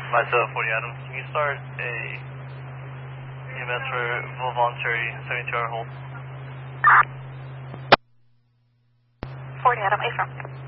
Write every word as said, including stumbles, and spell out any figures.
Myself, forty Adam. Can you start a E M S for full voluntary seventy-two hour hold? forty Adam, A from.